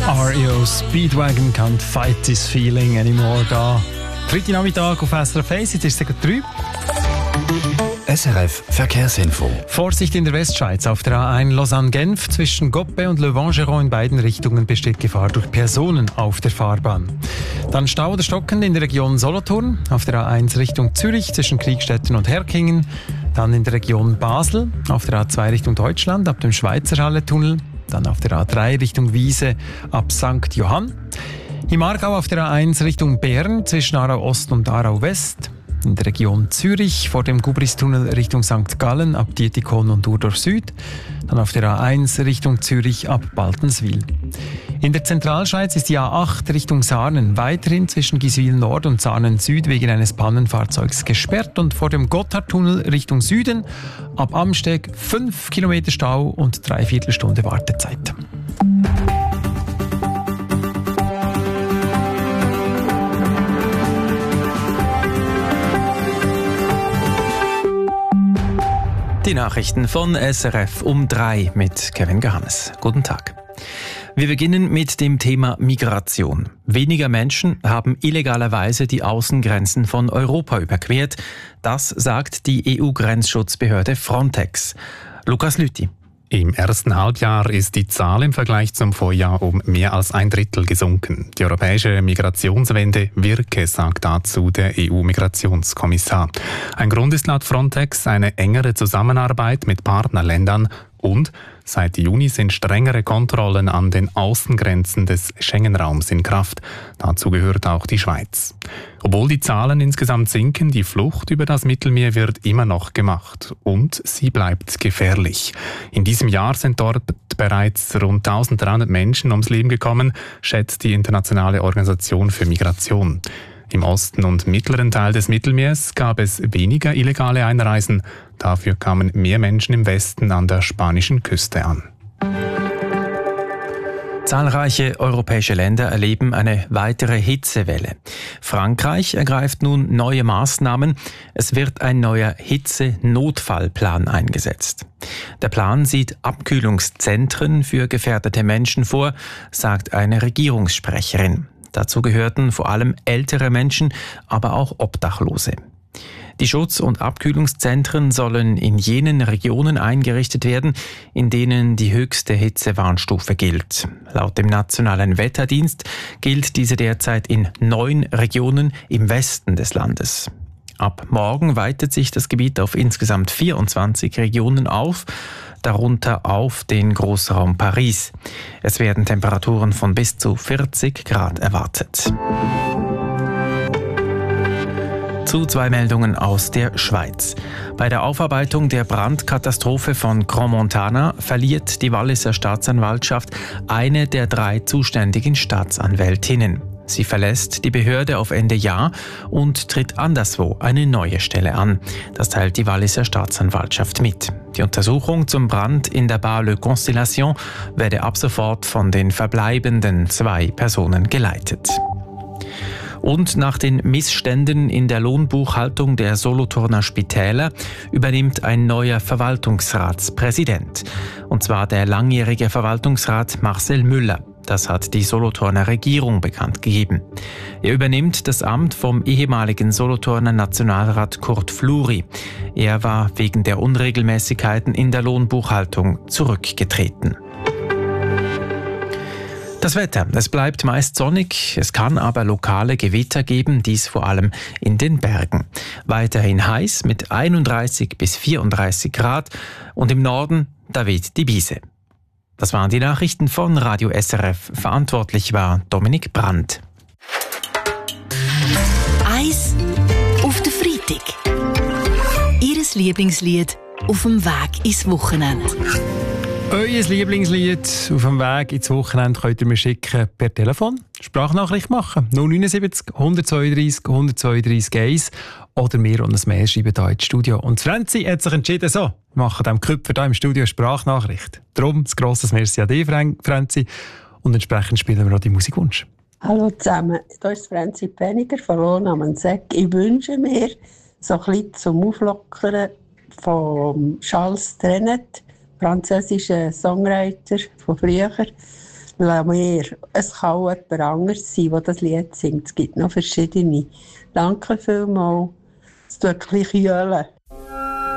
REO Speedwagon can't fight this feeling anymore. Da. Dritte Nachmittag auf SRF 1, jetzt ist es 3. SRF Verkehrsinfo. Vorsicht in der Westschweiz. Auf der A1 Lausanne-Genf zwischen Goppe und Le Vangeron in beiden Richtungen besteht Gefahr durch Personen auf der Fahrbahn. Dann Stau oder Stocken in der Region Solothurn. Auf der A1 Richtung Zürich zwischen Kriegstetten und Herkingen. Dann in der Region Basel. Auf der A2 Richtung Deutschland ab dem Schweizerhalle-Tunnel. Dann auf der A3 Richtung Wiese ab St. Johann. Im Aargau auf der A1 Richtung Bern zwischen Aarau Ost und Aarau West. In der Region Zürich vor dem Gubristunnel Richtung St. Gallen ab Dietikon und Urdorf Süd. Dann auf der A1 Richtung Zürich ab Baltenswil. In der Zentralschweiz ist die A8 Richtung Sarnen weiterhin zwischen Giswil Nord und Sarnen Süd wegen eines Pannenfahrzeugs gesperrt und vor dem Gotthardtunnel Richtung Süden ab Amsteg 5 Kilometer Stau und 3/4 Stunde Wartezeit. Die Nachrichten von SRF um 3 mit Kevin Gahannes. Guten Tag. Wir beginnen mit dem Thema Migration. Weniger Menschen haben illegalerweise die Außengrenzen von Europa überquert. Das sagt die EU-Grenzschutzbehörde Frontex. Lukas Lüthi. Im ersten Halbjahr ist die Zahl im Vergleich zum Vorjahr um mehr als 1/3 gesunken. Die europäische Migrationswende wirke, sagt dazu der EU-Migrationskommissar. Ein Grund ist laut Frontex eine engere Zusammenarbeit mit Partnerländern und seit Juni sind strengere Kontrollen an den Außengrenzen des Schengen-Raums in Kraft. Dazu gehört auch die Schweiz. Obwohl die Zahlen insgesamt sinken, die Flucht über das Mittelmeer wird immer noch gemacht. Und sie bleibt gefährlich. In diesem Jahr sind dort bereits rund 1300 Menschen ums Leben gekommen, schätzt die Internationale Organisation für Migration. Im Osten und mittleren Teil des Mittelmeers gab es weniger illegale Einreisen. Dafür kamen mehr Menschen im Westen an der spanischen Küste an. Zahlreiche europäische Länder erleben eine weitere Hitzewelle. Frankreich ergreift nun neue Maßnahmen. Es wird ein neuer Hitze-Notfallplan eingesetzt. Der Plan sieht Abkühlungszentren für gefährdete Menschen vor, sagt eine Regierungssprecherin. Dazu gehörten vor allem ältere Menschen, aber auch Obdachlose. Die Schutz- und Abkühlungszentren sollen in jenen Regionen eingerichtet werden, in denen die höchste Hitzewarnstufe gilt. Laut dem Nationalen Wetterdienst gilt diese derzeit in 9 Regionen im Westen des Landes. Ab morgen weitet sich das Gebiet auf insgesamt 24 Regionen auf, darunter auf den Großraum Paris. Es werden Temperaturen von bis zu 40 Grad erwartet. Zu 2 Meldungen aus der Schweiz. Bei der Aufarbeitung der Brandkatastrophe von Crans-Montana verliert die Walliser Staatsanwaltschaft eine der 3 zuständigen Staatsanwältinnen. Sie verlässt die Behörde auf Ende Jahr und tritt anderswo eine neue Stelle an. Das teilt die Walliser Staatsanwaltschaft mit. Die Untersuchung zum Brand in der Bar Le Constellation werde ab sofort von den verbleibenden 2 Personen geleitet. Und nach den Missständen in der Lohnbuchhaltung der Solothurner Spitäler übernimmt ein neuer Verwaltungsratspräsident. Und zwar der langjährige Verwaltungsrat Marcel Müller. Das hat die Solothurner Regierung bekannt gegeben. Er übernimmt das Amt vom ehemaligen Solothurner Nationalrat Kurt Fluri. Er war wegen der Unregelmäßigkeiten in der Lohnbuchhaltung zurückgetreten. Das Wetter. Es bleibt meist sonnig, es kann aber lokale Gewitter geben, dies vor allem in den Bergen. Weiterhin heiß mit 31 bis 34 Grad und im Norden, da weht die Biese. Das waren die Nachrichten von Radio SRF. Verantwortlich war Dominik Brandt. Eis auf den Freitag. Ihres Lieblingslied auf dem Weg ins Wochenende. Euer Lieblingslied auf dem Weg ins Wochenende könnt ihr mir schicken per Telefon. Sprachnachricht machen. 079 132 132 1 oder mir und ein Mail schreiben hier ins Studio. Und Franzi hat sich entschieden, so, wir machen dem Köpfer hier im Studio eine Sprachnachricht. Darum ein grosses Merci an dich, Franzi. Und entsprechend spielen wir auch die Musikwunsch. Hallo zusammen, hier ist Franzi Penniger von Lohn am Seck. Ich wünsche mir so ein bisschen zum Auflockern von Charles Trenet, französischer Songwriter von früher. La Mer. Es kann auch jemand anderes sein, der das Lied singt. Es gibt noch verschiedene. Danke vielmals. Es tut ein bisschen kühlen.